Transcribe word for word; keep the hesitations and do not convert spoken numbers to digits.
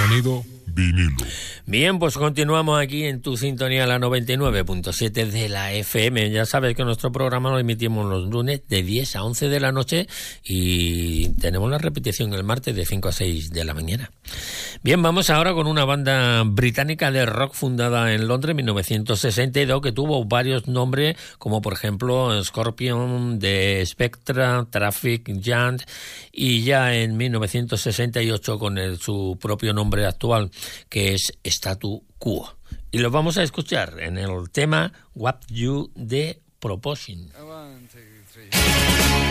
Sonido vinilo. Bien, pues continuamos aquí en tu sintonía, la noventa y nueve punto siete de la F M. Ya sabes que nuestro programa lo emitimos los lunes de diez a once de la noche y tenemos la repetición el martes de cinco a seis de la mañana. Bien, vamos ahora con una banda británica de rock fundada en Londres en mil novecientos sesenta y dos que tuvo varios nombres, como por ejemplo Scorpion, The Spectra, Traffic Giant, y ya en mil novecientos sesenta y ocho con el, su propio nombre actual, que es Statu Quo. Y lo vamos a escuchar en el tema What You The Proposing.